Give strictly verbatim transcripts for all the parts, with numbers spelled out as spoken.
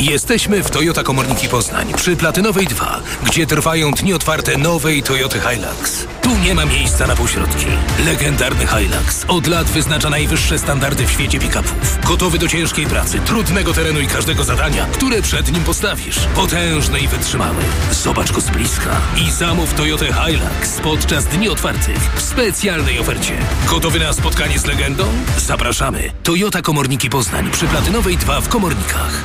Jesteśmy w Toyota Komorniki Poznań przy Platynowej dwa, gdzie trwają dni otwarte nowej Toyoty Hilux. Tu nie ma miejsca na półśrodki. Legendarny Hilux od lat wyznacza najwyższe standardy w świecie pick-upów. Gotowy do ciężkiej pracy, trudnego terenu i każdego zadania, które przed nim postawisz. Potężny i wytrzymały. Zobacz go z bliska i zamów Toyotę Hilux podczas dni otwartych w specjalnej ofercie. Gotowy na spotkanie z legendą? Zapraszamy. Toyota Komorniki Poznań przy Platynowej dwa w Komornikach.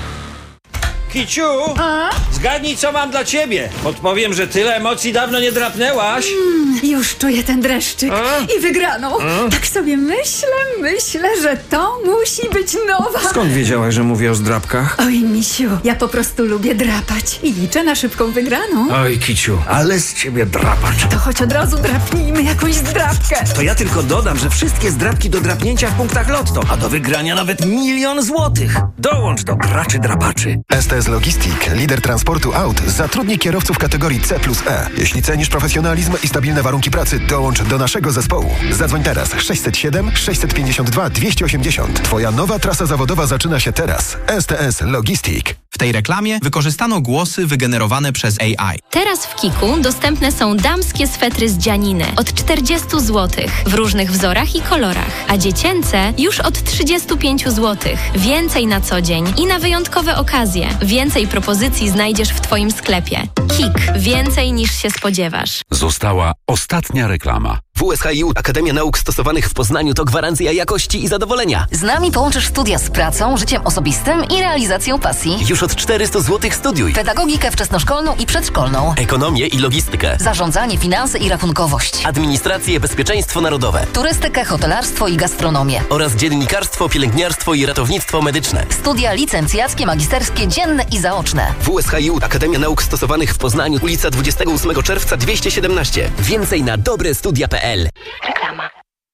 Kiciu, a? Zgadnij, co mam dla ciebie. Podpowiem, że tyle emocji dawno nie drapnęłaś. Mm, już czuję ten dreszczyk a? i wygraną. A? Tak sobie myślę, myślę, że to musi być nowa. Skąd wiedziałaś, że mówię o zdrapkach? Oj, misiu, ja po prostu lubię drapać i liczę na szybką wygraną. Oj, Kiciu, ale z ciebie drapacz. To choć od razu drapnijmy jakąś zdrapkę. To ja tylko dodam, że wszystkie zdrapki do drapnięcia w punktach Lotto, a do wygrania nawet milion złotych. Dołącz do graczy drapaczy. S T S Logistic, lider transportu aut, zatrudni kierowców kategorii C plus E. Jeśli cenisz profesjonalizm i stabilne warunki pracy, dołącz do naszego zespołu. Zadzwoń teraz sześćset siedem, sześćset pięćdziesiąt dwa, dwieście osiemdziesiąt. Twoja nowa trasa zawodowa zaczyna się teraz. S T S Logistic. W tej reklamie wykorzystano głosy wygenerowane przez A I. Teraz w Kiku dostępne są damskie swetry z dzianiny od czterdzieści złotych w różnych wzorach i kolorach, a dziecięce już od trzydzieści pięć złotych. Więcej na co dzień i na wyjątkowe okazje. Więcej propozycji znajdziesz w Twoim sklepie. Kik. Więcej niż się spodziewasz. Została ostatnia reklama. W S H I U Akademia Nauk Stosowanych w Poznaniu to gwarancja jakości i zadowolenia. Z nami połączysz studia z pracą, życiem osobistym i realizacją pasji. Już od czterysta złotych studiuj. Pedagogikę wczesnoszkolną i przedszkolną. Ekonomię i logistykę. Zarządzanie, finanse i rachunkowość. Administrację, bezpieczeństwo narodowe. Turystykę, hotelarstwo i gastronomię. Oraz dziennikarstwo, pielęgniarstwo i ratownictwo medyczne. Studia licencjackie, magisterskie, dzienne i zaoczne. W S H I U Akademia Nauk Stosowanych w Poznaniu, ulica dwudziestego ósmego czerwca dwieście siedemnaście. Więcej na dobrestudia kropka p l. Reklama.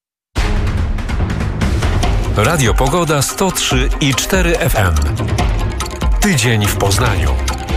Radio Pogoda sto trzy i cztery F M. Tydzień w Poznaniu.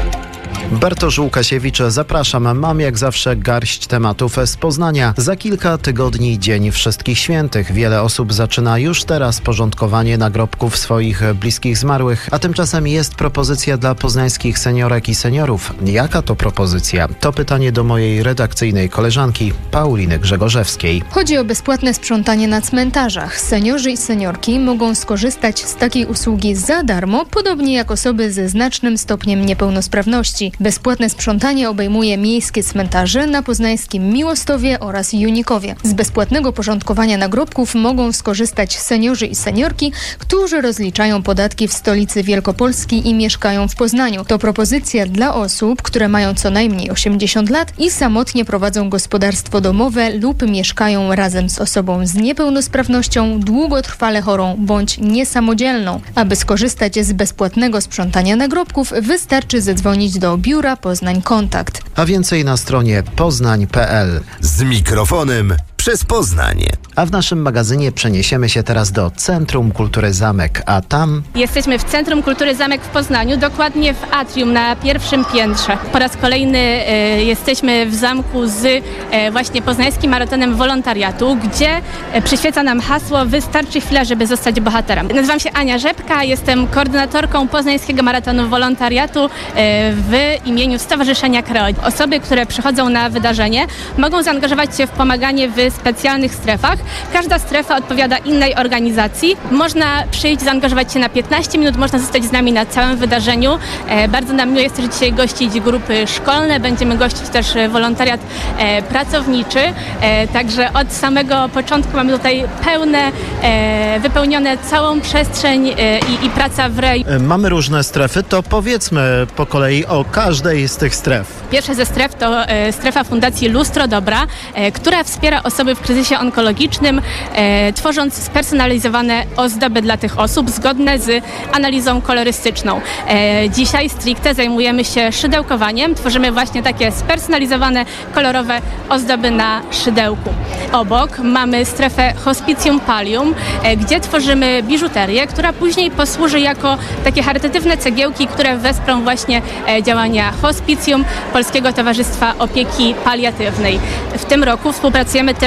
Bartosz Łukasiewicz, zapraszam. Mam jak zawsze garść tematów z Poznania. Za kilka tygodni Dzień Wszystkich Świętych. Wiele osób zaczyna już teraz porządkowanie nagrobków swoich bliskich zmarłych, a tymczasem jest propozycja dla poznańskich seniorek i seniorów. Jaka to propozycja? To pytanie do mojej redakcyjnej koleżanki Pauliny Grzegorzewskiej. Chodzi o bezpłatne sprzątanie na cmentarzach. Seniorzy i seniorki mogą skorzystać z takiej usługi za darmo, podobnie jak osoby ze znacznym stopniem niepełnosprawności. Bezpłatne sprzątanie obejmuje miejskie cmentarze na poznańskim Miłostowie oraz Junikowie. Z bezpłatnego porządkowania nagrobków mogą skorzystać seniorzy i seniorki, którzy rozliczają podatki w stolicy Wielkopolski i mieszkają w Poznaniu. To propozycja dla osób, które mają co najmniej osiemdziesiąt lat i samotnie prowadzą gospodarstwo domowe lub mieszkają razem z osobą z niepełnosprawnością, długotrwale chorą bądź niesamodzielną. Aby skorzystać z bezpłatnego sprzątania nagrobków, wystarczy zadzwonić do Biura Poznań Kontakt. A więcej na stronie poznań kropka p l. Z mikrofonem przez Poznań. A w naszym magazynie przeniesiemy się teraz do Centrum Kultury Zamek, a tam... Jesteśmy w Centrum Kultury Zamek w Poznaniu, dokładnie w atrium na pierwszym piętrze. Po raz kolejny e, jesteśmy w zamku z e, właśnie poznańskim maratonem wolontariatu, gdzie e, przyświeca nam hasło "Wystarczy chwila, żeby zostać bohaterem". Nazywam się Ania Rzepka, jestem koordynatorką poznańskiego maratonu wolontariatu e, w imieniu Stowarzyszenia Kreol. Osoby, które przychodzą na wydarzenie, mogą zaangażować się w pomaganie w specjalnych strefach. Każda strefa odpowiada innej organizacji. Można przyjść, zaangażować się na piętnaście minut, można zostać z nami na całym wydarzeniu. E, bardzo nam miło jest też dzisiaj gościć grupy szkolne, będziemy gościć też wolontariat e, pracowniczy. E, także od samego początku mamy tutaj pełne, e, wypełnione całą przestrzeń e, i, i praca w reju. Mamy różne strefy, to powiedzmy po kolei o każdej z tych stref. Pierwsza ze stref to e, strefa Fundacji Lustro Dobra, e, która wspiera osoby w kryzysie onkologicznym, e, tworząc spersonalizowane ozdoby dla tych osób zgodne z analizą kolorystyczną. E, dzisiaj stricte zajmujemy się szydełkowaniem. Tworzymy właśnie takie spersonalizowane, kolorowe ozdoby na szydełku. Obok mamy strefę Hospicjum Pallium, e, gdzie tworzymy biżuterię, która później posłuży jako takie charytatywne cegiełki, które wesprą właśnie e, działania Hospicjum, Polskiego Towarzystwa Opieki Paliatywnej. W tym roku współpracujemy też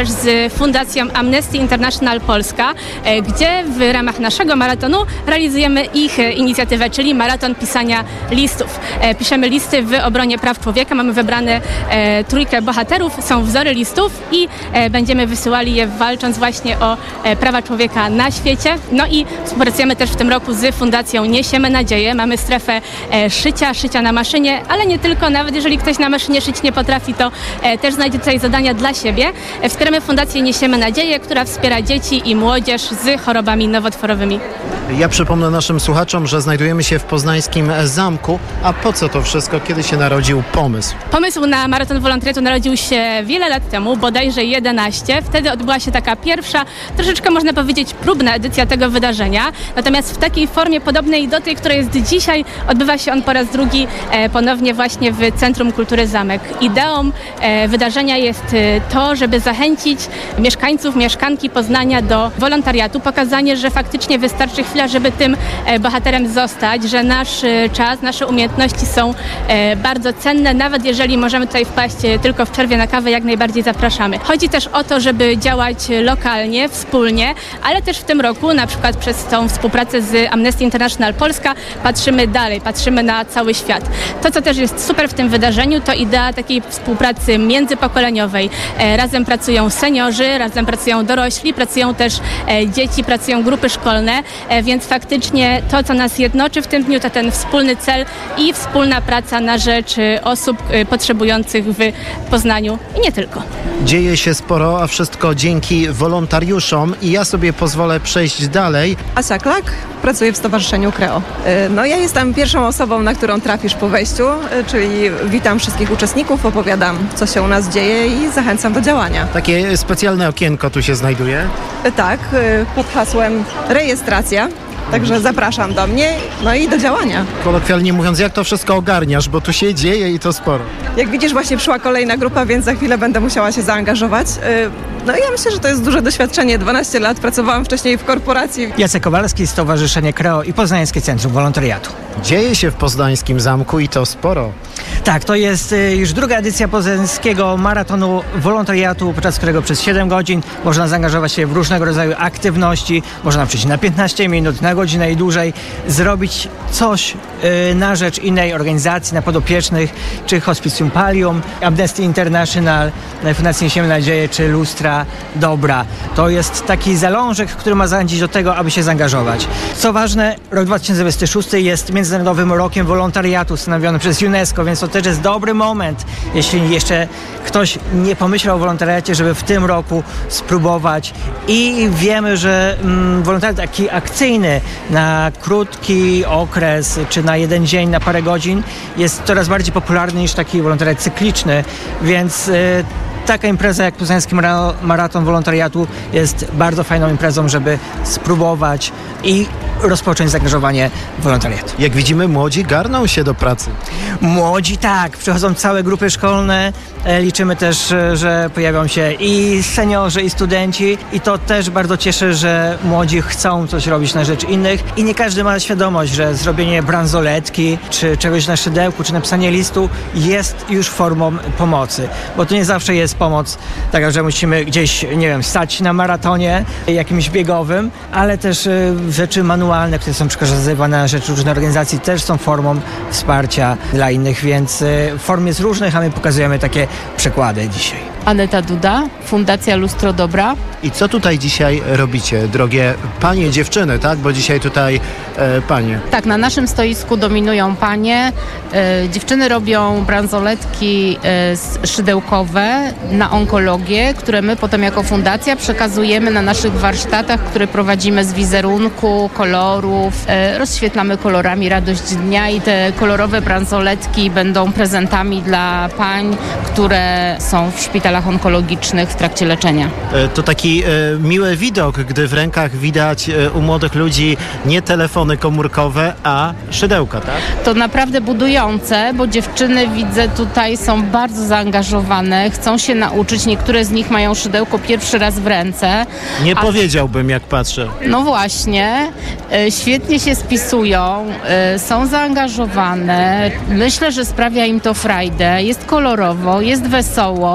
też z Fundacją Amnesty International Polska, gdzie w ramach naszego maratonu realizujemy ich inicjatywę, czyli maraton pisania listów. Piszemy listy w obronie praw człowieka, mamy wybrane trójkę bohaterów, są wzory listów i będziemy wysyłali je walcząc właśnie o prawa człowieka na świecie. No i współpracujemy też w tym roku z Fundacją Niesiemy Nadzieję. Mamy strefę szycia, szycia na maszynie, ale nie tylko, nawet jeżeli ktoś na maszynie szyć nie potrafi, to też znajdzie tutaj zadania dla siebie. Wspieramy Fundację Niesiemy Nadzieję, która wspiera dzieci i młodzież z chorobami nowotworowymi. Ja przypomnę naszym słuchaczom, że znajdujemy się w poznańskim zamku. A po co to wszystko? Kiedy się narodził pomysł? Pomysł na maraton wolontariatu narodził się wiele lat temu, bodajże jedenaście. Wtedy odbyła się taka pierwsza, troszeczkę można powiedzieć próbna edycja tego wydarzenia. Natomiast w takiej formie podobnej do tej, która jest dzisiaj, odbywa się on po raz drugi e, ponownie właśnie w Centrum Kultury Zamek. Ideą e, wydarzenia jest e, to, żeby zachęcić mieszkańców, mieszkanki Poznania do wolontariatu, pokazanie, że faktycznie wystarczy chwila, żeby tym e, bohaterem zostać, że nasz e, czas, nasze umiejętności są e, bardzo cenne, nawet jeżeli możemy tutaj wpaść e, tylko w przerwie na kawę, jak najbardziej zapraszamy. Chodzi też o to, żeby działać lokalnie, wspólnie, ale też w tym roku, na przykład przez tą współpracę z Amnesty International Polska, patrzymy dalej, patrzymy na cały świat. To, co też jest super w tym wydarzeniu, to idea takiej współpracy międzypokoleniowej. E, razem pracują seniorzy, razem pracują dorośli, pracują też e, dzieci, pracują grupy szkolne, e, więc faktycznie to, co nas jednoczy w tym dniu, to ten wspólny cel i wspólna praca na rzecz osób e, potrzebujących w Poznaniu i nie tylko. Dzieje się sporo, a wszystko dzięki wolontariuszom i ja sobie pozwolę przejść dalej. Asia Klak, pracuję w Stowarzyszeniu Kreo. No ja jestem pierwszą osobą, na którą trafisz po wejściu, czyli witam wszystkich uczestników, opowiadam, co się u nas dzieje i zachęcam do działania. Takie specjalne okienko tu się znajduje? Tak, pod hasłem rejestracja. Także zapraszam do mnie, no i do działania. Kolokwialnie mówiąc, jak to wszystko ogarniasz, bo tu się dzieje i to sporo. Jak widzisz, właśnie przyszła kolejna grupa, więc za chwilę będę musiała się zaangażować. No ja myślę, że to jest duże doświadczenie. dwanaście lat pracowałam wcześniej w korporacji. Jacek Kowalski, Stowarzyszenie Kreo i Poznańskie Centrum Wolontariatu. Dzieje się w poznańskim zamku i to sporo. Tak, to jest już druga edycja poznańskiego maratonu wolontariatu, podczas którego przez siedem godzin można zaangażować się w różnego rodzaju aktywności. Można przyjść na piętnaście minut, na godzinę i dłużej, zrobić coś yy, na rzecz innej organizacji, na podopiecznych, czy Hospicjum Pallium, Amnesty International, Fundacji Niesiemy Nadzieję, czy Lustra Dobra. To jest taki zalążek, który ma zachęcić do tego, aby się zaangażować. Co ważne, rok dwa tysiące dwudziesty szósty jest Międzynarodowym Rokiem Wolontariatu stanowiony przez UNESCO, więc to też jest dobry moment, jeśli jeszcze ktoś nie pomyślał o wolontariacie, żeby w tym roku spróbować. I wiemy, że mm, wolontariat taki akcyjny na krótki okres, czy na jeden dzień, na parę godzin jest coraz bardziej popularny niż taki wolontariat cykliczny, więc y, taka impreza jak Poznański Maraton Wolontariatu jest bardzo fajną imprezą, żeby spróbować i rozpocząć zaangażowanie w wolontariat. Jak widzimy, młodzi garną się do pracy. Młodzi tak, przychodzą całe grupy szkolne, liczymy też, że pojawią się i seniorzy, i studenci i to też bardzo cieszy, że młodzi chcą coś robić na rzecz innych i nie każdy ma świadomość, że zrobienie bransoletki, czy czegoś na szydełku, czy napisanie listu jest już formą pomocy, bo to nie zawsze jest pomoc taka, że musimy gdzieś, nie wiem, stać na maratonie jakimś biegowym, ale też y, rzeczy manualne, które są przekazywane na rzecz różnych organizacji, też są formą wsparcia dla innych, więc y, form jest różnych, a my pokazujemy takie przykłady dzisiaj. Aneta Duda, Fundacja Lustro Dobra. I co tutaj dzisiaj robicie, drogie panie, dziewczyny, tak? Bo dzisiaj tutaj e, panie. Tak, na naszym stoisku dominują panie. E, dziewczyny robią bransoletki e, szydełkowe na onkologię, które my potem jako fundacja przekazujemy na naszych warsztatach, które prowadzimy z wizerunku, kolorów. E, rozświetlamy kolorami radość dnia i te kolorowe bransoletki będą prezentami dla pań, które są w szpitalach onkologicznych w trakcie leczenia. To taki e, miły widok, gdy w rękach widać e, u młodych ludzi nie telefony komórkowe, a szydełka, tak? To naprawdę budujące, bo dziewczyny, widzę, tutaj są bardzo zaangażowane, chcą się nauczyć, niektóre z nich mają szydełko pierwszy raz w ręce. Nie a... powiedziałbym, jak patrzę. No właśnie, e, świetnie się spisują, e, są zaangażowane, myślę, że sprawia im to frajdę, jest kolorowo, jest wesoło.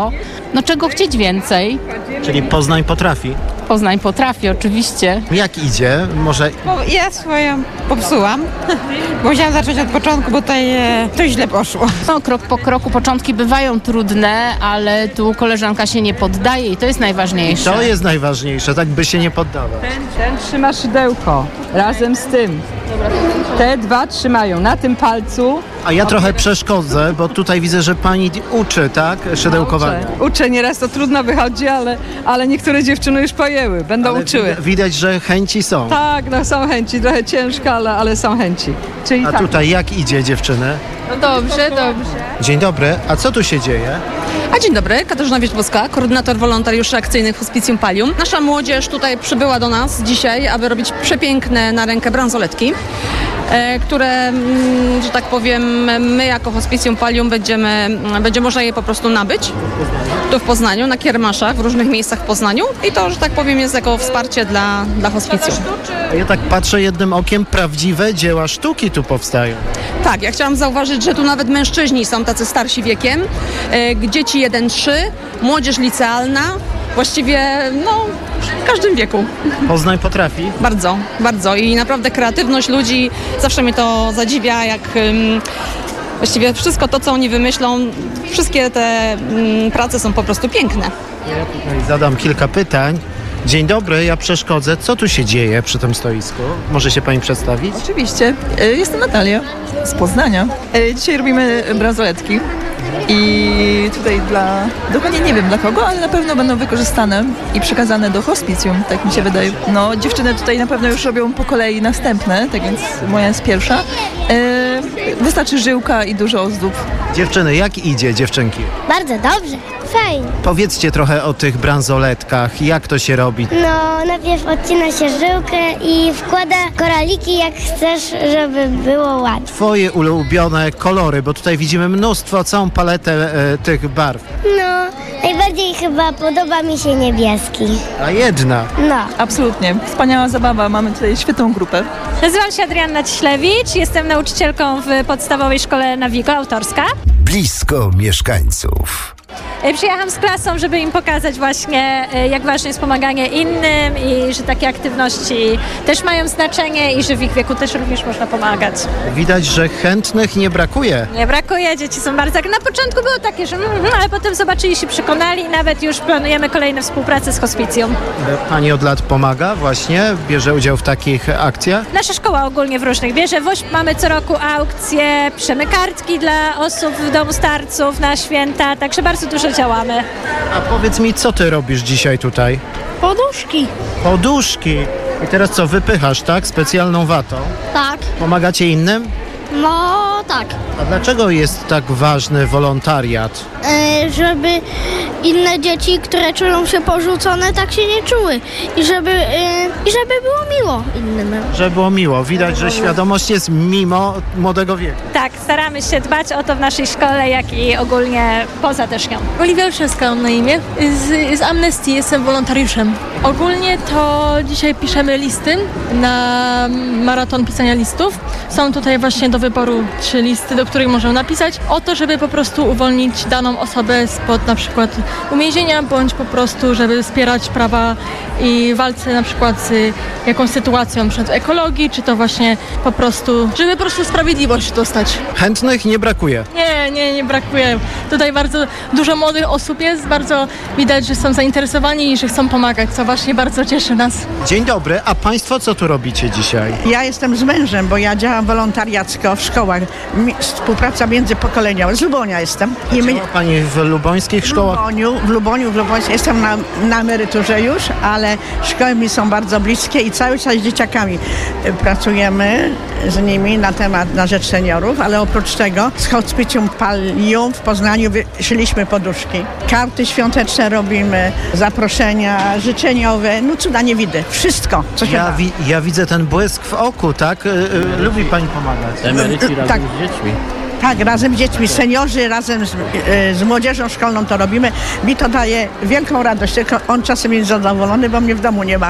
No czego chcieć więcej? Czyli Poznań potrafi. Poznań potrafi, oczywiście. Jak idzie? Może... Bo ja swoją popsułam, bo musiałam zacząć od początku, bo tutaj e, to źle poszło. No, krok po kroku początki bywają trudne, ale tu koleżanka się nie poddaje i to jest najważniejsze. To jest najważniejsze, tak by się nie poddawał. Ten, ten trzyma szydełko razem z tym. Te dwa trzymają na tym palcu. A ja trochę przeszkodzę, bo tutaj widzę, że pani uczy, tak? Szydełkowania. Uczę, uczę, nieraz to trudno wychodzi, ale, ale niektóre dziewczyny już pojęły, będą ale uczyły. Widać, że chęci są. Tak, no są chęci, trochę ciężko, ale, ale są chęci. Czyli A tak. tutaj jak idzie dziewczyny? No dobrze, dobrze. Dzień dobry, a co tu się dzieje? A dzień dobry, Katarzyna Wierzbowska, koordynator wolontariuszy akcyjnych w Hospicjum Pallium. Nasza młodzież tutaj przybyła do nas dzisiaj, aby robić przepiękne na rękę bransoletki, e, które, mm, że tak powiem, my jako Hospicjum Pallium będziemy, będzie można je po prostu nabyć tu w Poznaniu, na kiermaszach w różnych miejscach w Poznaniu i to, że tak powiem, jest jako wsparcie dla, dla hospicjum. A ja tak patrzę jednym okiem, prawdziwe dzieła sztuki tu powstają. Tak, ja chciałam zauważyć, że tu nawet mężczyźni są tacy starsi wiekiem, e, dzieci jeden trzy, młodzież licealna, właściwie no w każdym wieku. Poznań potrafi? Bardzo, bardzo i naprawdę kreatywność ludzi zawsze mnie to zadziwia, jak um, właściwie wszystko to, co oni wymyślą, wszystkie te um, prace są po prostu piękne. Ja tutaj zadam kilka pytań. Dzień dobry, ja przeszkodzę. Co tu się dzieje przy tym stoisku? Może się pani przedstawić? Oczywiście. Jestem Natalia z Poznania. Dzisiaj robimy bransoletki i tutaj dla, dokładnie nie wiem dla kogo, ale na pewno będą wykorzystane i przekazane do hospicjum, tak mi się wydaje. No, dziewczyny tutaj na pewno już robią po kolei następne, tak więc moja jest pierwsza. Wystarczy żyłka i dużo ozdób. Dziewczyny, jak idzie, dziewczynki? Bardzo dobrze, fajnie. Powiedzcie trochę o tych bransoletkach, jak to się robi? No, najpierw odcina się żyłkę i wkłada koraliki, jak chcesz, żeby było ładnie. Twoje ulubione kolory, bo tutaj widzimy mnóstwo, całą paletę e, tych barw. No, najbardziej chyba podoba mi się niebieski. A jedna? No. Absolutnie. Wspaniała zabawa. Mamy tutaj świetną grupę. Nazywam się Adrianna Ciślewicz, jestem nauczycielką w podstawowej szkole Navigo, autorska. Blisko mieszkańców. Przyjechałam z klasą, żeby im pokazać właśnie, jak ważne jest pomaganie innym i że takie aktywności też mają znaczenie i że w ich wieku też również można pomagać. Widać, że chętnych nie brakuje. Nie brakuje, dzieci są bardzo... Na początku było takie, że mm, ale potem zobaczyli, się przekonali i nawet już planujemy kolejne współpracę z hospicjum. Pani od lat pomaga właśnie? Bierze udział w takich akcjach? Nasza szkoła ogólnie w różnych bierze. W Ośp mamy co roku aukcje, piszemy kartki dla osób w domu starców na święta, także bardzo dużo działamy. A powiedz mi, co ty robisz dzisiaj tutaj? Poduszki. Poduszki. I teraz co, wypychasz, tak? Specjalną watą? Tak. Pomagacie innym? No, tak. A dlaczego jest tak ważny wolontariat? E, żeby inne dzieci, które czują się porzucone, tak się nie czuły. I żeby, e, i żeby było miło innym. Żeby było miło. Widać, że świadomość jest mimo młodego wieku. Tak, staramy się dbać o to w naszej szkole, jak i ogólnie poza też nią. Oliwia Olszewska mam na imię. Z, z Amnesty jestem wolontariuszem. Ogólnie to dzisiaj piszemy listy na maraton pisania listów. Są tutaj właśnie do wyboru trzy listy, do których możemy napisać o to, żeby po prostu uwolnić daną osobę spod na przykład uwięzienia, bądź po prostu, żeby wspierać prawa i walce na przykład z jakąś sytuacją przed ekologii, czy to właśnie po prostu, żeby po prostu sprawiedliwość dostać. Chętnych nie brakuje? Nie, nie, nie brakuje. Tutaj bardzo dużo młodych osób jest, bardzo widać, że są zainteresowani i że chcą pomagać, co właśnie bardzo cieszy nas. Dzień dobry, a państwo co tu robicie dzisiaj? Ja jestem z mężem, bo ja działam wolontariacko w szkołach. Mi, współpraca międzypokoleniowa. Z Lubonia jestem. I my... Pani w lubońskich szkołach? W Luboniu, w Luboniu, w Lubońsku. Jestem na, na emeryturze już, ale szkoły mi są bardzo bliskie i cały czas z dzieciakami pracujemy z nimi na temat, na rzecz seniorów, ale oprócz tego z Hospicjum Pallium w Poznaniu szyliśmy poduszki. Karty świąteczne robimy, zaproszenia życzeniowe, no cuda nie widzę. Wszystko, co się ja, da. wi- ja widzę ten błysk w oku, tak? Y- y- lubi pani pomagać. Emeryci razem tak. z dziećmi. Tak, razem z dziećmi, seniorzy, razem z, y, z młodzieżą szkolną to robimy. Mi to daje wielką radość, tylko on czasem jest zadowolony, bo mnie w domu nie ma.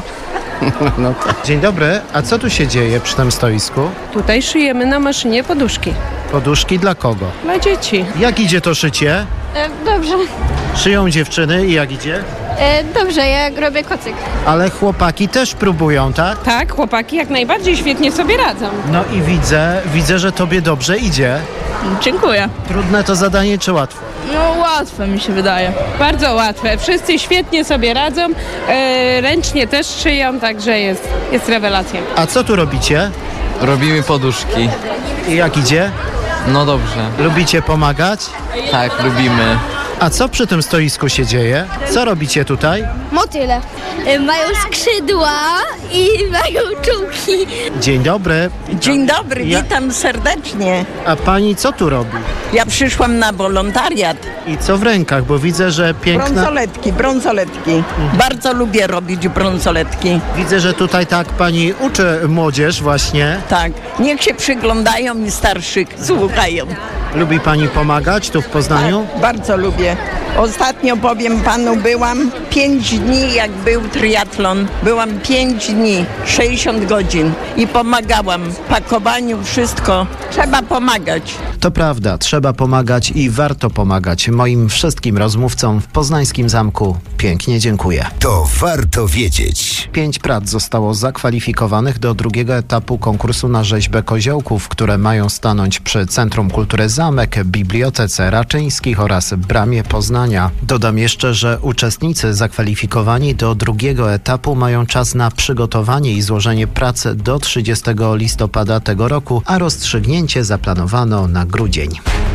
No tak. Dzień dobry, a co tu się dzieje przy tym stoisku? Tutaj szyjemy na maszynie poduszki. Poduszki dla kogo? Dla dzieci. Jak idzie to szycie? E, dobrze. Szyją dziewczyny i jak idzie? E, dobrze, ja robię kocyk. Ale chłopaki też próbują, tak? Tak, chłopaki jak najbardziej świetnie sobie radzą. No i widzę, widzę, że tobie dobrze idzie. Dziękuję. Trudne to zadanie czy łatwe? No łatwe mi się wydaje. Bardzo łatwe. Wszyscy świetnie sobie radzą. E, ręcznie też szyją, także jest, jest rewelacja. A co tu robicie? Robimy poduszki. I jak idzie? No dobrze. Lubicie pomagać? Tak, lubimy. A co przy tym stoisku się dzieje? Co robicie tutaj? Motyle. Mają skrzydła i mają czułki. Dzień dobry. Dzień dobry, Ja- witam serdecznie. A pani co tu robi? Ja przyszłam na wolontariat. I co w rękach? Bo widzę, że piękna... Brązoletki, brązoletki. Bardzo lubię robić brązoletki. Widzę, że tutaj tak pani uczy młodzież właśnie. Tak, niech się przyglądają i starszych słuchają. Lubi pani pomagać tu w Poznaniu? Tak, bardzo lubię. Ostatnio powiem panu, byłam pięć dni, jak był triatlon. Byłam pięć dni, sześćdziesiąt godzin i pomagałam. W pakowaniu wszystko. Trzeba pomagać. To prawda, trzeba pomagać i warto pomagać. Moim wszystkim rozmówcom w poznańskim zamku pięknie dziękuję. To warto wiedzieć. Pięć prac zostało zakwalifikowanych do drugiego etapu konkursu na rzeźbę koziołków, które mają stanąć przy Centrum Kultury Zamek, Bibliotece Raczyńskich oraz Bramie Poznania. Dodam jeszcze, że uczestnicy zakwalifikowani do drugiego etapu mają czas na przygotowanie i złożenie pracy do trzydziestego listopada tego roku, a rozstrzygnięcie zaplanowano na grudzień.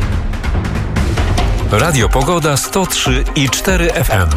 Radio Pogoda sto trzy i cztery F M.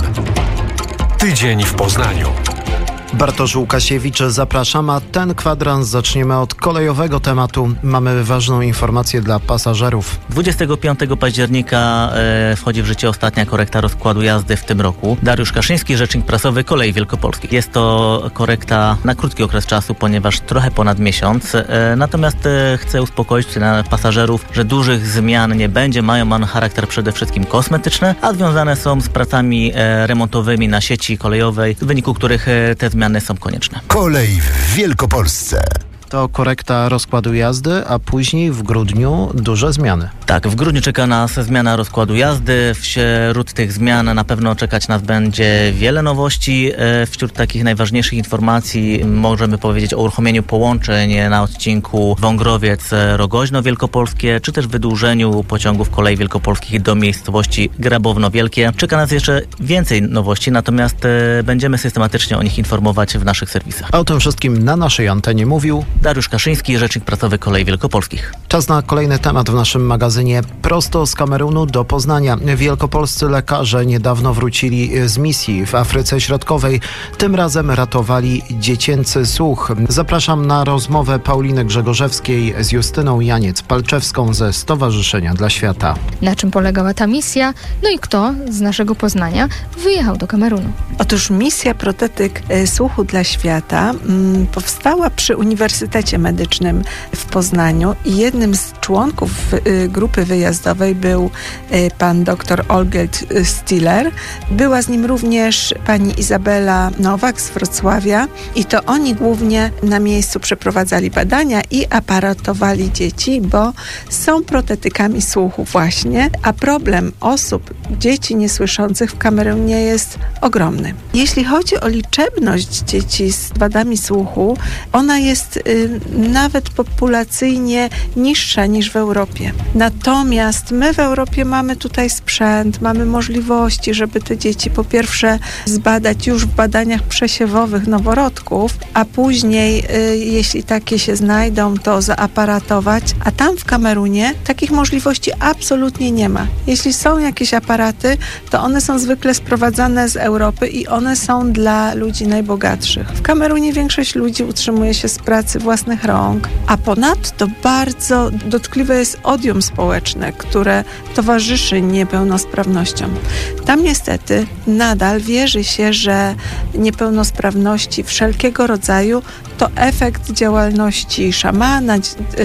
Tydzień w Poznaniu. Bartosz Łukasiewicz, zapraszam, a ten kwadrans zaczniemy od kolejowego tematu. Mamy ważną informację dla pasażerów. dwudziestego piątego października e, wchodzi w życie ostatnia korekta rozkładu jazdy w tym roku. Dariusz Kaszyński, rzecznik prasowy Kolei Wielkopolskich. Jest to korekta na krótki okres czasu, ponieważ trochę ponad miesiąc. E, natomiast e, chcę uspokoić na pasażerów, że dużych zmian nie będzie. Mają one charakter przede wszystkim kosmetyczny, a związane są z pracami e, remontowymi na sieci kolejowej, w wyniku których e, te zmiany są konieczne. Kolej w Wielkopolsce. To korekta rozkładu jazdy, a później w grudniu duże zmiany. Tak, w grudniu czeka nas zmiana rozkładu jazdy. Wśród tych zmian na pewno czekać nas będzie wiele nowości. Wśród takich najważniejszych informacji możemy powiedzieć o uruchomieniu połączeń na odcinku Wągrowiec-Rogoźno Wielkopolskie, czy też wydłużeniu pociągów Kolei Wielkopolskich do miejscowości Grabowno Wielkie. Czeka nas jeszcze więcej nowości, natomiast będziemy systematycznie o nich informować w naszych serwisach. A o tym wszystkim na naszej antenie mówił Dariusz Kaszyński, rzecznik prasowy Kolei Wielkopolskich. Czas na kolejny temat w naszym magazynie. Prosto z Kamerunu do Poznania. Wielkopolscy lekarze niedawno wrócili z misji w Afryce Środkowej. Tym razem ratowali dziecięcy słuch. Zapraszam na rozmowę Pauliny Grzegorzewskiej z Justyną Janiec-Palczewską ze Stowarzyszenia dla Świata. Na czym polegała ta misja? No i kto z naszego Poznania wyjechał do Kamerunu? Otóż misja Protetyk Słuchu dla Świata mm, powstała przy Uniwersytecie Medycznym w Poznaniu i jednym z członków y, grupy wyjazdowej był y, pan dr Olgierd Stiller. Była z nim również pani Izabela Nowak z Wrocławia i to oni głównie na miejscu przeprowadzali badania i aparatowali dzieci, bo są protetykami słuchu właśnie, a problem osób, dzieci niesłyszących w Kamerunie jest ogromny. Jeśli chodzi o liczebność dzieci z wadami słuchu, ona jest y, nawet populacyjnie niższa niż w Europie. Natomiast my w Europie mamy tutaj sprzęt, mamy możliwości, żeby te dzieci po pierwsze zbadać już w badaniach przesiewowych noworodków, a później, y, jeśli takie się znajdą, to zaaparatować, a tam w Kamerunie takich możliwości absolutnie nie ma. Jeśli są jakieś aparaty, to one są zwykle sprowadzane z Europy i one są dla ludzi najbogatszych. W Kamerunie większość ludzi utrzymuje się z pracy własnych rąk, a ponadto bardzo dotkliwe jest odium społeczne, które towarzyszy niepełnosprawnościom. Tam niestety nadal wierzy się, że niepełnosprawności wszelkiego rodzaju to efekt działalności szamana,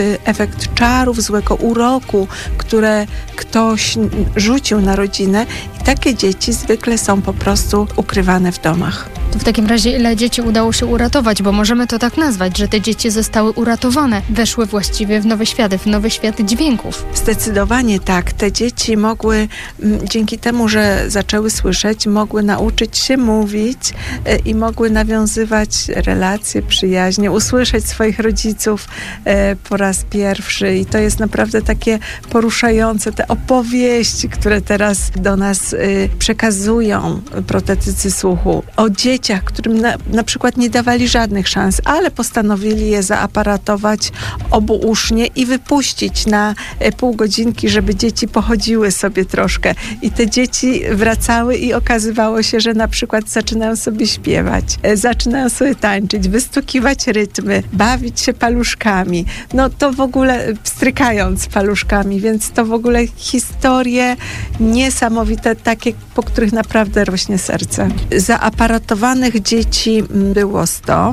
efekt czarów, złego uroku, które ktoś rzucił na rodzinę i takie dzieci zwykle są po prostu ukrywane w domach. To w takim razie ile dzieci udało się uratować, bo możemy to tak nazwać, że te dzieci zostały uratowane, weszły właściwie w nowy świat, w nowy świat dźwięków. Zdecydowanie tak. Te dzieci mogły, m, dzięki temu, że zaczęły słyszeć, mogły nauczyć się mówić e, i mogły nawiązywać relacje, przyjaźnie, usłyszeć swoich rodziców e, po raz pierwszy i to jest naprawdę takie poruszające, te opowieści, które teraz do nas e, przekazują protetycy słuchu o dzieciach, którym na, na przykład nie dawali żadnych szans, ale postanowili je zaaparatować obuusznie i wypuścić na e, pół godzinki, żeby dzieci pochodziły sobie troszkę i te dzieci wracały i okazywało się, że na przykład zaczynają sobie śpiewać, e, zaczynają sobie tańczyć, wystukiwać rytmy, bawić się paluszkami. No to w ogóle strykając paluszkami, więc to w ogóle historie niesamowite, takie, po których naprawdę rośnie serce. Zaaparatowanych dzieci było sto.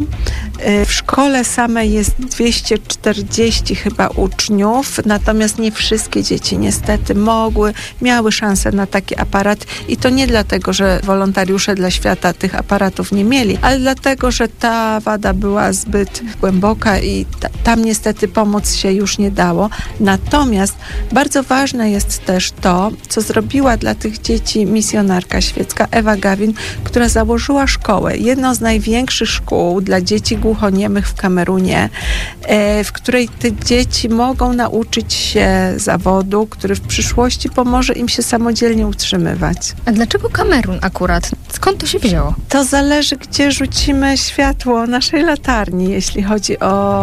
W szkole samej jest dwieście czterdzieści chyba uczniów, natomiast nie wszystkie dzieci niestety mogły, miały szansę na taki aparat i to nie dlatego, że wolontariusze dla świata tych aparatów nie mieli, ale dlatego, że ta wada była zbyt głęboka i ta, tam niestety pomóc się już nie dało. Natomiast bardzo ważne jest też to, co zrobiła dla tych dzieci misjonarka świecka Ewa Gawin, która założyła szkołę, jedną z największych szkół dla dzieci głuchoniemych w Kamerunie, w której te dzieci mogą nauczyć się zawodu, który w przyszłości pomoże im się samodzielnie utrzymywać. A dlaczego Kamerun akurat? Skąd to się wzięło? To zależy, gdzie rzucimy światło naszej latarni, jeśli chodzi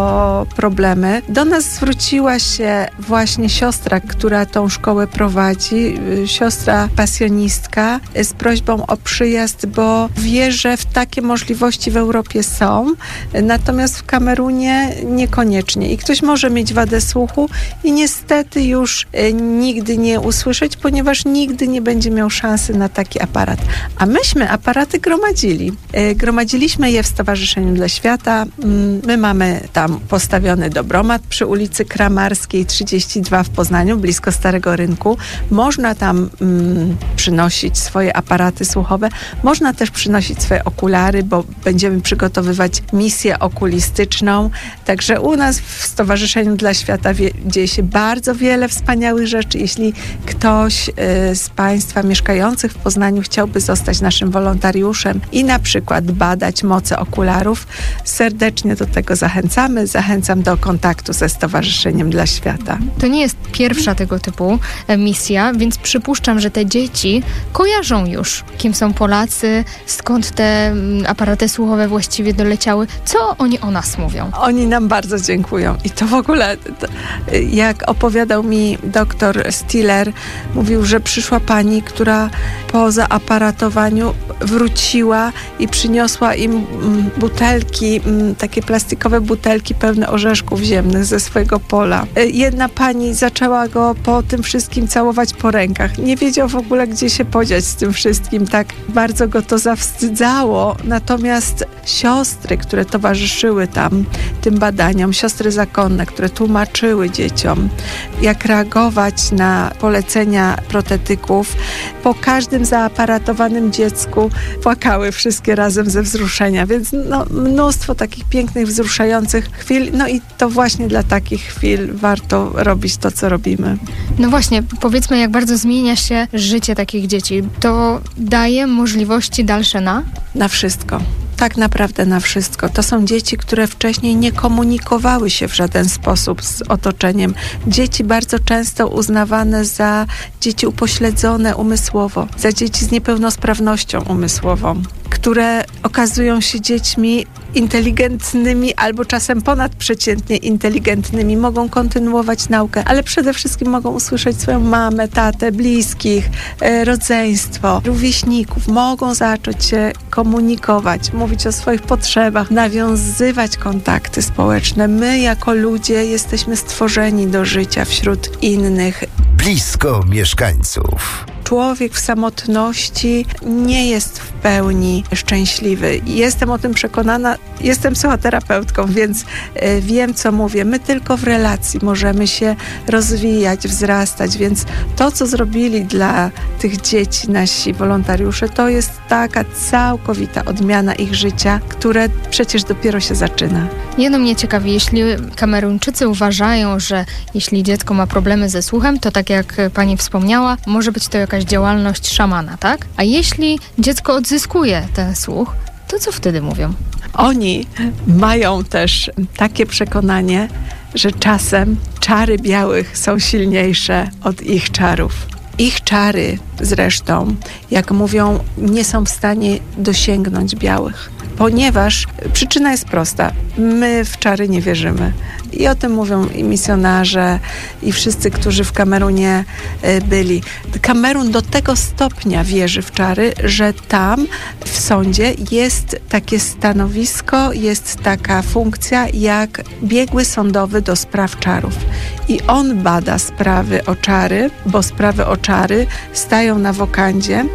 o problemy. Do nas zwróciła się właśnie siostra, która tą szkołę prowadzi, siostra pasjonistka, z prośbą o przyjazd, bo wie, że w takie możliwości w Europie są, natomiast w Kamerunie niekoniecznie. I ktoś może mieć wadę słuchu i niestety już nigdy nie usłyszeć, ponieważ nigdy nie będzie miał szansy na taki aparat. A myśmy aparaty gromadzili. Gromadziliśmy je w Stowarzyszeniu dla Świata. My mamy tam postawiony dobromat przy ulicy Kramarskiej trzydzieści dwa w Poznaniu, blisko Starego Rynku. Można tam mm, przynosić swoje aparaty słuchowe. Można też przynosić swoje okulary, bo będziemy przygotowywać misję okulistyczną. Także u nas w Stowarzyszeniu dla Świata wie, dzieje się bardzo wiele wspaniałych rzeczy. Jeśli ktoś y, z Państwa mieszkających w Poznaniu chciałby zostać naszym wolontariuszem i na przykład badać moce okularów, serdecznie do tego zachęcamy. Zachęcam do kontaktu ze Stowarzyszeniem dla Świata. To nie jest pierwsza tego typu misja, więc przypuszczam, że te dzieci kojarzą już, kim są Polacy, skąd te aparaty słuchowe właściwie doleciały. Co oni o nas mówią? Oni nam bardzo dziękują i to w ogóle, to, jak opowiadał mi doktor Stiller, mówił, że przyszła pani, która po zaaparatowaniu wróciła i przyniosła im butelki, takie plastikowe butelki pełne orzeszków ziemnych ze swojego pola. Jedna pani zaczęła go po tym wszystkim całować po rękach. Nie wiedział w ogóle, gdzie się podziać z tym wszystkim. Tak bardzo go to zawstydzało. Natomiast siostry, które towarzyszyły tam tym badaniom, siostry zakonne, które tłumaczyły dzieciom, jak reagować na polecenia protetyków, po każdym zaaparatowanym dziecku płakały wszystkie razem ze wzruszenia. Więc no, mnóstwo takich pięknych, wzruszających chwil. No i to właśnie dla takich chwil warto robić to, co robimy. No właśnie, powiedzmy, jak bardzo zmienia się życie takich dzieci. To daje możliwości dalsze na? Na wszystko. Tak naprawdę na wszystko. To są dzieci, które wcześniej nie komunikowały się w żaden sposób z otoczeniem. Dzieci bardzo często uznawane za dzieci upośledzone umysłowo, za dzieci z niepełnosprawnością umysłową, które okazują się dziećmi inteligentnymi albo czasem ponadprzeciętnie inteligentnymi, mogą kontynuować naukę, ale przede wszystkim mogą usłyszeć swoją mamę, tatę, bliskich, e, rodzeństwo, rówieśników. Mogą zacząć się komunikować, mówić o swoich potrzebach, nawiązywać kontakty społeczne. My jako ludzie jesteśmy stworzeni do życia wśród innych. Blisko mieszkańców. człowiek w samotności nie jest w pełni szczęśliwy. Jestem o tym przekonana, jestem psychoterapeutką, więc y, wiem, co mówię. My tylko w relacji możemy się rozwijać, wzrastać, więc to, co zrobili dla tych dzieci nasi wolontariusze, to jest taka całkowita odmiana ich życia, które przecież dopiero się zaczyna. Jedno mnie ciekawi, jeśli Kameruńczycy uważają, że jeśli dziecko ma problemy ze słuchem, to tak jak pani wspomniała, może być to jakaś działalność szamana, tak? A jeśli dziecko odzyskuje ten słuch, to co wtedy mówią? Oni mają też takie przekonanie, że czasem czary białych są silniejsze od ich czarów. Ich czary zresztą, jak mówią, nie są w stanie dosięgnąć białych, ponieważ przyczyna jest prosta. My w czary nie wierzymy. I o tym mówią i misjonarze, i wszyscy, którzy w Kamerunie byli. Kamerun do tego stopnia wierzy w czary, że tam w sądzie jest takie stanowisko, jest taka funkcja jak biegły sądowy do spraw czarów. I on bada sprawy o czary, bo sprawy o czary stają na wokandzie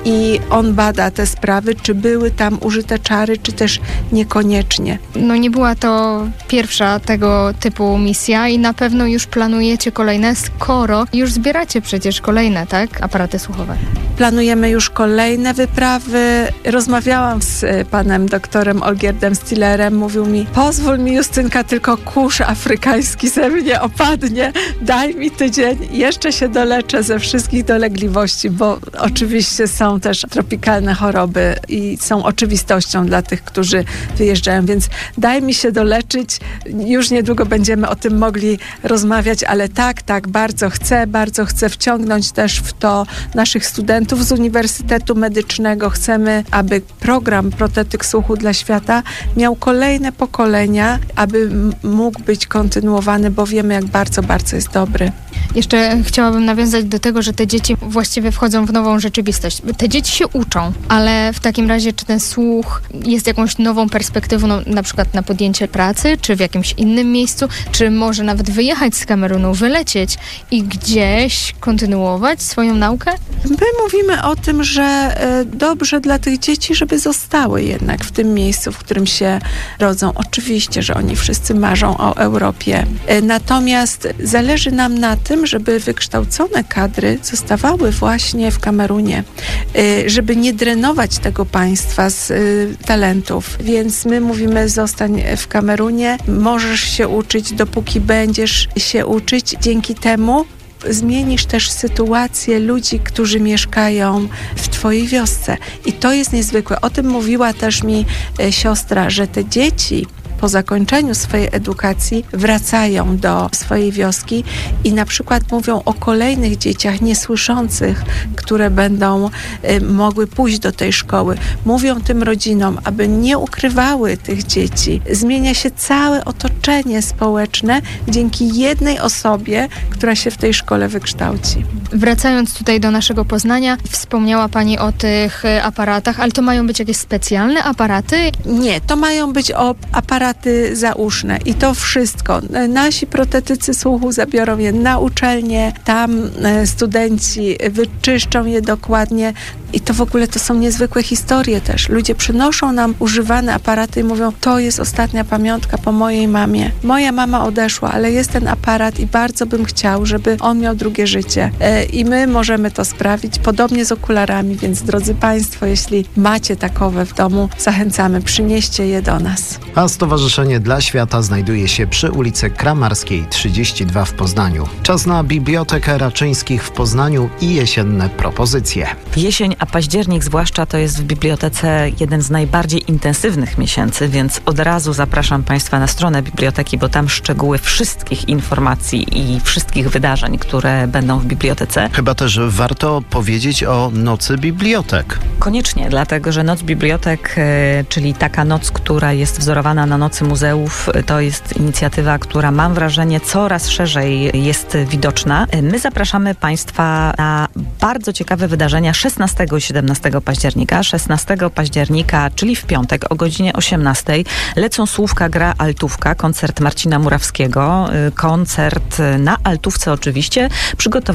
i on bada te sprawy, czy były tam użyte czary, czy też niekoniecznie. No nie była to pierwsza tego typu misja i na pewno już planujecie kolejne, skoro już zbieracie przecież kolejne, tak? Aparaty słuchowe. Planujemy już kolejne wyprawy. Rozmawiałam z panem doktorem Olgierdem Stillerem. Mówił mi, pozwól mi, Justynka, tylko kurz afrykański ze mnie opadnie. Daj mi tydzień, jeszcze się doleczę ze wszystkich dolegliwości, bo oczywiście są też tropikalne choroby i są oczywistością dla tych, którzy wyjeżdżają, więc daj mi się doleczyć. Już niedługo będziemy o tym mogli rozmawiać, ale tak, tak, bardzo chcę, bardzo chcę wciągnąć też w to naszych studentów z Uniwersytetu Medycznego. Chcemy, aby program Protetyk Słuchu dla Świata miał kolejne pokolenia, aby m- mógł być kontynuowany, bo wiemy, jak bardzo, bardzo jest dobry. Jeszcze chciałabym nawiązać do tego, że te dzieci właściwie wchodzą w nową rzeczywistość. Te dzieci się uczą, ale w takim razie czy ten słuch jest jakąś nową perspektywą, no, na przykład na podjęcie pracy, czy w jakimś innym miejscu, czy może nawet wyjechać z Kamerunu, wylecieć i gdzieś kontynuować swoją naukę? My mówimy o tym, że e, dobrze dla tych dzieci, żeby zostały jednak w tym miejscu, w którym się rodzą. Oczywiście, że oni wszyscy marzą o Europie. E, natomiast zależy nam na tym, żeby wykształcone kadry zostawały właśnie w Kamerunie, e, żeby nie drenować tego państwa z e, talentów. Więc my mówimy, zostań w Kamerunie, możesz się uczyć, dopóki będziesz się uczyć. Dzięki temu zmienisz też sytuację ludzi, którzy mieszkają w twojej wiosce. I to jest niezwykłe. O tym mówiła też mi e, siostra, że te dzieci po zakończeniu swojej edukacji wracają do swojej wioski i na przykład mówią o kolejnych dzieciach niesłyszących, które będą y, mogły pójść do tej szkoły. Mówią tym rodzinom, aby nie ukrywały tych dzieci. Zmienia się całe otoczenie społeczne dzięki jednej osobie, która się w tej szkole wykształci. Wracając tutaj do naszego Poznania, wspomniała pani o tych aparatach, ale to mają być jakieś specjalne aparaty? Nie, to mają być o aparaty zauszne i to wszystko. Nasi protetycy słuchu zabiorą je na uczelnię, tam studenci wyczyszczą je dokładnie i to w ogóle to są niezwykłe historie też. Ludzie przynoszą nam używane aparaty i mówią, to jest ostatnia pamiątka po mojej mamie. Moja mama odeszła, ale jest ten aparat i bardzo bym chciał, żeby on miał drugie życie. I my możemy to sprawić, podobnie z okularami, więc drodzy Państwo, jeśli macie takowe w domu, zachęcamy, przynieście je do nas. A Stowarzyszenie dla Świata znajduje się przy ulicy Kramarskiej trzydzieści dwa w Poznaniu. Czas na Bibliotekę Raczyńskich w Poznaniu i jesienne propozycje. Jesień, a październik zwłaszcza, to jest w bibliotece jeden z najbardziej intensywnych miesięcy, więc od razu zapraszam Państwa na stronę biblioteki, bo tam szczegóły wszystkich informacji i wszystkich wydarzeń, które będą w bibliotece. Chyba też warto powiedzieć o Nocy Bibliotek. Koniecznie, dlatego że Noc Bibliotek, czyli taka noc, która jest wzorowana na Nocy Muzeów, to jest inicjatywa, która mam wrażenie coraz szerzej jest widoczna. My zapraszamy Państwa na bardzo ciekawe wydarzenia szesnastego i siedemnastego października. szesnastego października, czyli w piątek o godzinie osiemnastej lecą Słówka, gra altówka, koncert Marcina Murawskiego. Koncert na altówce oczywiście, przygotowany w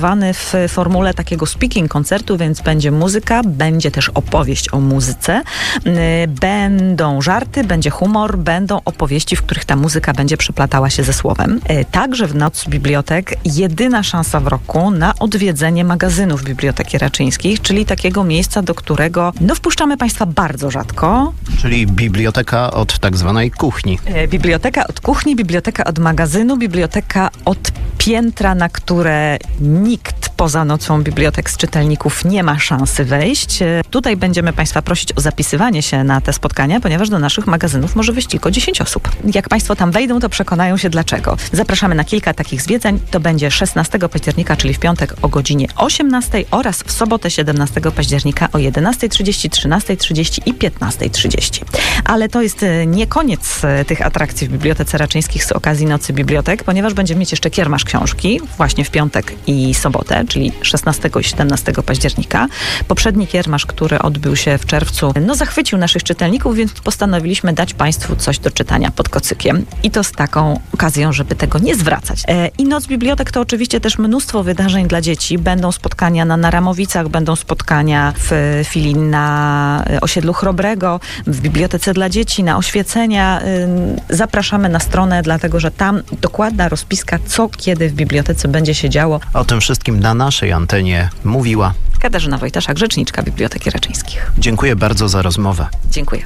w formule takiego speaking koncertu, więc będzie muzyka, będzie też opowieść o muzyce, będą żarty, będzie humor, będą opowieści, w których ta muzyka będzie przeplatała się ze słowem. Także w Noc Bibliotek jedyna szansa w roku na odwiedzenie magazynów Biblioteki Raczyńskich, czyli takiego miejsca, do którego no, wpuszczamy Państwa bardzo rzadko. Czyli biblioteka od tak zwanej kuchni. Biblioteka od kuchni, biblioteka od magazynu, biblioteka od piętra, na które nikt poza Nocą Bibliotek z czytelników nie ma szansy wejść. Tutaj będziemy Państwa prosić o zapisywanie się na te spotkania, ponieważ do naszych magazynów może wejść tylko dziesięć osób. Jak Państwo tam wejdą, to przekonają się dlaczego. Zapraszamy na kilka takich zwiedzań. To będzie szesnastego października, czyli w piątek o godzinie osiemnastej oraz w sobotę siedemnastego października o jedenastej trzydzieści, trzynastej trzydzieści i piętnastej trzydzieści. Ale to jest nie koniec tych atrakcji w Bibliotece Raczyńskich z okazji Nocy Bibliotek, ponieważ będziemy mieć jeszcze kiermasz książki właśnie w piątek i sobotę, czyli szesnastego i siedemnastego października. Poprzedni kiermasz, który odbył się w czerwcu, no zachwycił naszych czytelników, więc postanowiliśmy dać Państwu coś do czytania pod kocykiem. I to z taką okazją, żeby tego nie zwracać. E, I Noc Bibliotek to oczywiście też mnóstwo wydarzeń dla dzieci. Będą spotkania na Naramowicach, będą spotkania w filii na osiedlu Chrobrego, w Bibliotece dla Dzieci, na oświecenia. E, zapraszamy na stronę, dlatego że tam dokładna rozpiska, co kiedy w bibliotece będzie się działo. O tym wszystkim na naszej antenie mówiła Katarzyna Wojtaszak, rzeczniczka Biblioteki Raczyńskich. Dziękuję bardzo za rozmowę. Dziękuję.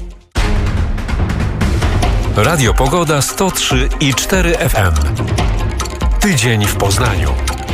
Radio Pogoda sto trzy i cztery F M. Tydzień w Poznaniu.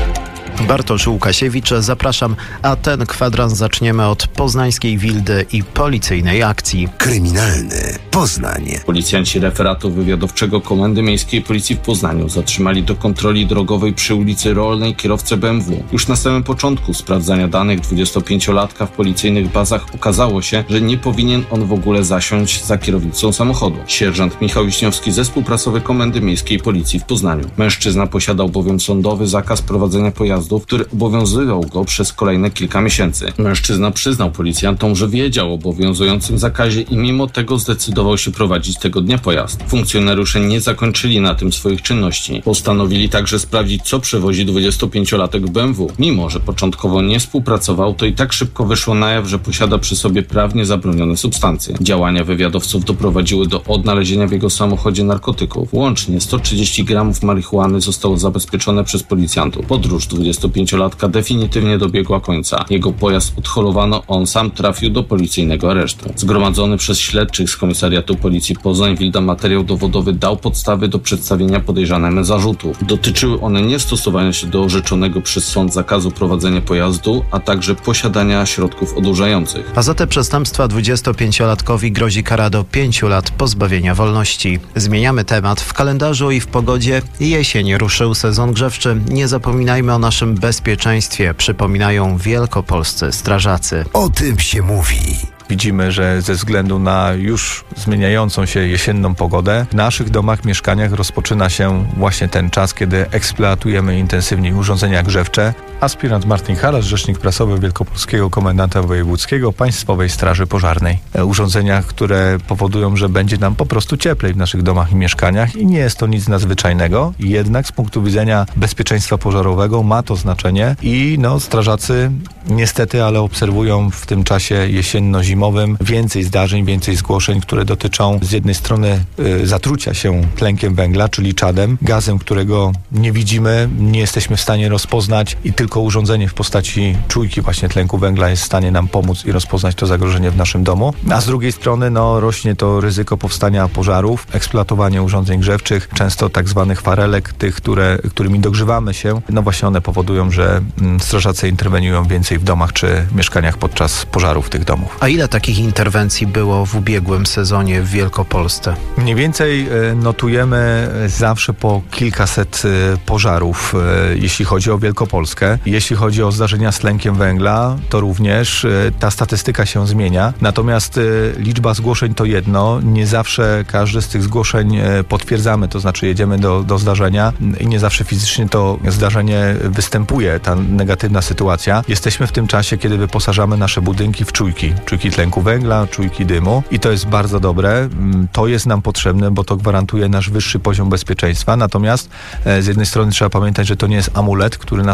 Bartosz Łukasiewicz, zapraszam, a ten kwadrans zaczniemy od poznańskiej Wildy i policyjnej akcji. Kryminalny Poznań. Policjanci referatu wywiadowczego Komendy Miejskiej Policji w Poznaniu zatrzymali do kontroli drogowej przy ulicy Rolnej kierowcę B M W. Już na samym początku sprawdzania danych dwudziestopięciolatka w policyjnych bazach okazało się, że nie powinien on w ogóle zasiąść za kierownicą samochodu. Sierżant Michał Wiśniowski, zespół prasowy Komendy Miejskiej Policji w Poznaniu. Mężczyzna posiadał bowiem sądowy zakaz prowadzenia pojazdu, który obowiązywał go przez kolejne kilka miesięcy. Mężczyzna przyznał policjantom, że wiedział o obowiązującym zakazie i mimo tego zdecydował się prowadzić tego dnia pojazd. Funkcjonariusze nie zakończyli na tym swoich czynności. Postanowili także sprawdzić, co przewozi dwudziestopięciolatek w B M W. Mimo że początkowo nie współpracował, to i tak szybko wyszło na jaw, że posiada przy sobie prawnie zabronione substancje. Działania wywiadowców doprowadziły do odnalezienia w jego samochodzie narkotyków. Łącznie sto trzydzieści gramów marihuany zostało zabezpieczone przez policjantów. Podróż dwudziestopięciolatka definitywnie dobiegła końca. Jego pojazd odholowano, on sam trafił do policyjnego aresztu. Zgromadzony przez śledczych z Komisariatu Policji Poznań-Wilda materiał dowodowy dał podstawy do przedstawienia podejrzanemu zarzutów. Dotyczyły one niestosowania się do orzeczonego przez sąd zakazu prowadzenia pojazdu, a także posiadania środków odurzających. A za te przestępstwa dwudziestopięciolatkowi grozi kara do pięciu lat pozbawienia wolności. Zmieniamy temat. W kalendarzu i w pogodzie jesień ruszył sezon grzewczy. Nie zapominajmy o naszym bezpieczeństwie, przypominają wielkopolscy strażacy. O tym się mówi. Widzimy, że ze względu na już zmieniającą się jesienną pogodę, w naszych domach, mieszkaniach rozpoczyna się właśnie ten czas, kiedy eksploatujemy intensywniej urządzenia grzewcze. Aspirant Martin Halas, rzecznik prasowy Wielkopolskiego Komendanta Wojewódzkiego Państwowej Straży Pożarnej. Urządzenia, które powodują, że będzie nam po prostu cieplej w naszych domach i mieszkaniach i nie jest to nic nadzwyczajnego, jednak z punktu widzenia bezpieczeństwa pożarowego ma to znaczenie i no, strażacy niestety, ale obserwują w tym czasie jesienno-zimowym więcej zdarzeń, więcej zgłoszeń, które dotyczą z jednej strony y, zatrucia się tlenkiem węgla, czyli czadem, gazem, którego nie widzimy, nie jesteśmy w stanie rozpoznać i tylko urządzenie w postaci czujki właśnie tlenku węgla jest w stanie nam pomóc i rozpoznać to zagrożenie w naszym domu. A z drugiej strony no, rośnie to ryzyko powstania pożarów, eksploatowanie urządzeń grzewczych, często tak zwanych farelek, tych, które, którymi dogrzewamy się. No właśnie one powodują, że mm, strażacy interweniują więcej w domach czy mieszkaniach podczas pożarów tych domów. A ile takich interwencji było w ubiegłym sezonie w Wielkopolsce? Mniej więcej notujemy zawsze po kilkaset pożarów, jeśli chodzi o Wielkopolskę. Jeśli chodzi o zdarzenia z tlenkiem węgla, to również ta statystyka się zmienia. Natomiast liczba zgłoszeń to jedno. Nie zawsze każdy z tych zgłoszeń potwierdzamy, to znaczy jedziemy do, do zdarzenia i nie zawsze fizycznie to zdarzenie występuje, ta negatywna sytuacja. Jesteśmy w tym czasie, kiedy wyposażamy nasze budynki w czujki. Czujki tlenku węgla, czujki dymu i to jest bardzo dobre. To jest nam potrzebne, bo to gwarantuje nasz wyższy poziom bezpieczeństwa. Natomiast z jednej strony trzeba pamiętać, że to nie jest amulet, który nas chroni przed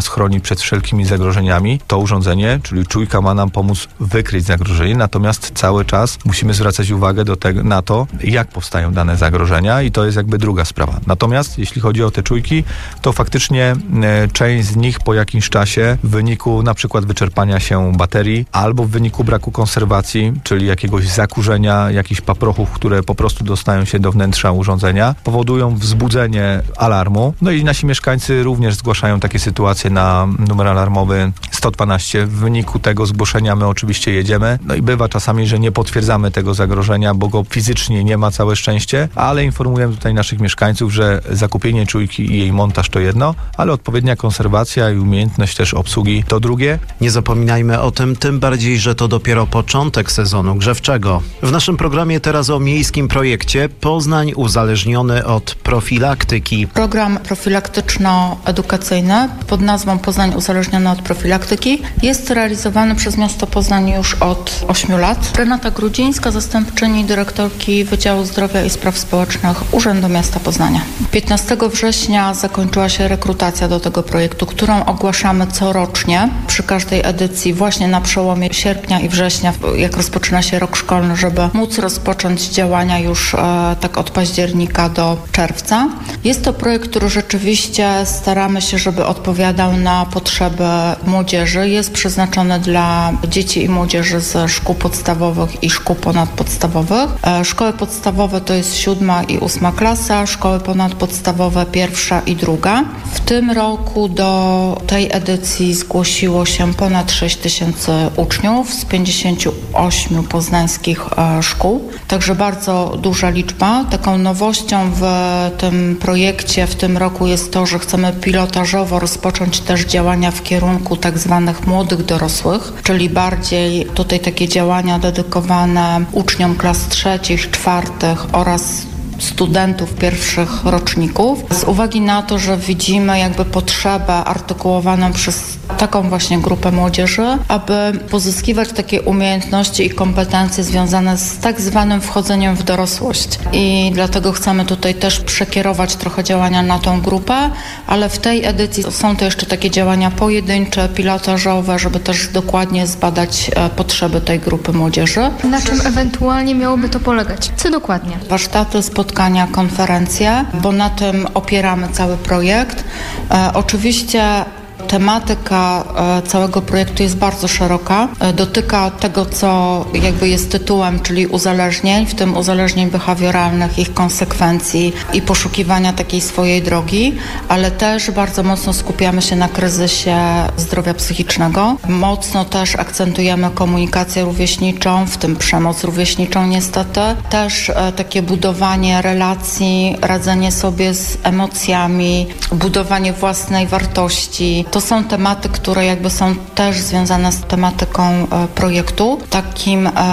przed wszelkimi zagrożeniami. To urządzenie, czyli czujka, ma nam pomóc wykryć zagrożenie, natomiast cały czas musimy zwracać uwagę do tego, na to, jak powstają dane zagrożenia i to jest jakby druga sprawa. Natomiast jeśli chodzi o te czujki, to faktycznie e, część z nich po jakimś czasie w wyniku na przykład wyczerpania się baterii albo w wyniku braku konserwacji, czyli jakiegoś zakurzenia, jakichś paprochów, które po prostu dostają się do wnętrza urządzenia, powodują wzbudzenie alarmu. No i nasi mieszkańcy również zgłaszają takie sytuacje na numer alarmowy sto dwanaście. W wyniku tego zgłoszenia my oczywiście jedziemy. No i bywa czasami, że nie potwierdzamy tego zagrożenia, bo go fizycznie nie ma, całe szczęście, ale informujemy tutaj naszych mieszkańców, że zakupienie czujki i jej montaż to jedno, ale odpowiednia konserwacja i umiejętność też obsługi to drugie. Nie zapominajmy o tym, tym bardziej, że to dopiero początek sezonu grzewczego. W naszym programie teraz o miejskim projekcie Poznań uzależniony od profilaktyki. Program profilaktyczno-edukacyjny pod nazwą Poznań uzależniony od profilaktyki jest realizowany przez miasto Poznań już od ośmiu lat. Renata Grudzińska, zastępczyni dyrektorki Wydziału Zdrowia i Spraw Społecznych Urzędu Miasta Poznania. piętnastego września zakończyła się rekrutacja do tego projektu, którą ogłaszamy corocznie przy każdej edycji właśnie na przełomie sierpnia i września, jak rozpoczyna się rok szkolny, żeby móc rozpocząć działania już e, tak od października do czerwca. Jest to projekt, który rzeczywiście staramy się, żeby odpowiadał na potrzeby młodzieży. Jest przeznaczony dla dzieci i młodzieży ze szkół podstawowych i szkół ponadpodstawowych. E, szkoły podstawowe to jest siódma i ósma klasa, szkoły ponadpodstawowe pierwsza i druga. W tym roku do tej edycji zgłosiło się ponad sześć tysięcy uczniów z pięćdziesięciu ośmiu poznańskich e, szkół. Także bardzo duża liczba. Taką nowością w tym projekcie w tym roku jest to, że chcemy pilotażowo rozpocząć też działania w kierunku tak zwanych młodych dorosłych, czyli bardziej tutaj takie działania dedykowane uczniom klas trzecich, czwartych oraz studentów pierwszych roczników, z uwagi na to, że widzimy jakby potrzebę artykułowaną przez taką właśnie grupę młodzieży, aby pozyskiwać takie umiejętności i kompetencje związane z tak zwanym wchodzeniem w dorosłość. I dlatego chcemy tutaj też przekierować trochę działania na tą grupę, ale w tej edycji są to jeszcze takie działania pojedyncze, pilotażowe, żeby też dokładnie zbadać potrzeby tej grupy młodzieży. Na czym ewentualnie miałoby to polegać? Co dokładnie? Warsztaty, spotkania, konferencje, bo na tym opieramy cały projekt. E, oczywiście tematyka e, całego projektu jest bardzo szeroka. E, dotyka tego, co jakby jest tytułem, czyli uzależnień, w tym uzależnień behawioralnych, ich konsekwencji i poszukiwania takiej swojej drogi, ale też bardzo mocno skupiamy się na kryzysie zdrowia psychicznego. Mocno też akcentujemy komunikację rówieśniczą, w tym przemoc rówieśniczą niestety. Też e, takie budowanie relacji, radzenie sobie z emocjami, budowanie własnej wartości. To są tematy, które jakby są też związane z tematyką e, projektu. Takim e,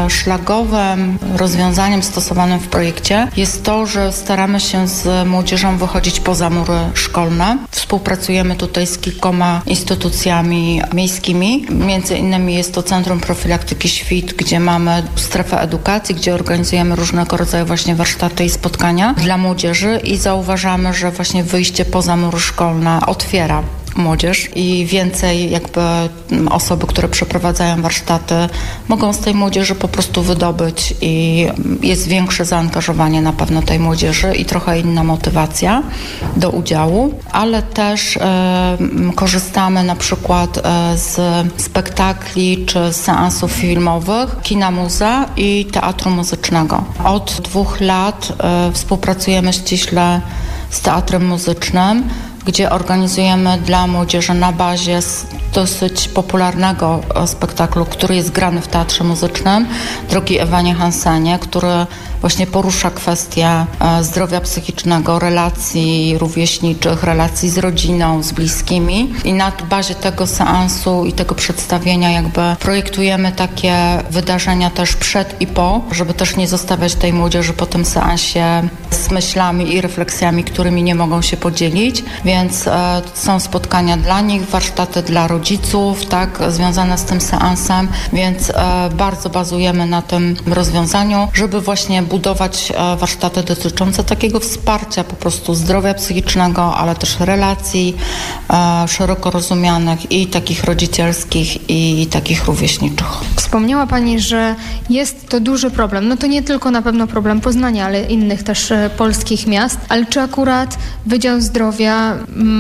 szlagowym rozwiązaniem stosowanym w projekcie jest to, że staramy się z młodzieżą wychodzić poza mury szkolne. Współpracujemy tutaj z kilkoma instytucjami miejskimi. Między innymi jest to Centrum Profilaktyki Świt, gdzie mamy strefę edukacji, gdzie organizujemy różnego rodzaju właśnie warsztaty i spotkania dla młodzieży i zauważamy, że właśnie wyjście poza mury szkolne otwiera młodzież i więcej jakby osoby, które przeprowadzają warsztaty, mogą z tej młodzieży po prostu wydobyć i jest większe zaangażowanie na pewno tej młodzieży i trochę inna motywacja do udziału, ale też e, korzystamy na przykład e, z spektakli czy seansów filmowych, kina muza i teatru muzycznego. Od dwóch lat e, współpracujemy ściśle z teatrem muzycznym, gdzie organizujemy dla młodzieży na bazie dosyć popularnego spektaklu, który jest grany w Teatrze Muzycznym, Drogi Ewanie Hansenie, który właśnie porusza kwestię zdrowia psychicznego, relacji rówieśniczych, relacji z rodziną, z bliskimi. I na bazie tego seansu i tego przedstawienia jakby projektujemy takie wydarzenia też przed i po, żeby też nie zostawiać tej młodzieży po tym seansie z myślami i refleksjami, którymi nie mogą się podzielić. Więc e, są spotkania dla nich, warsztaty dla rodziców, tak, związane z tym seansem, więc e, bardzo bazujemy na tym rozwiązaniu, żeby właśnie budować warsztaty dotyczące takiego wsparcia po prostu zdrowia psychicznego, ale też relacji szeroko rozumianych i takich rodzicielskich i takich rówieśniczych. Wspomniała Pani, że jest to duży problem. No to nie tylko na pewno problem Poznania, ale innych też polskich miast. Ale czy akurat Wydział Zdrowia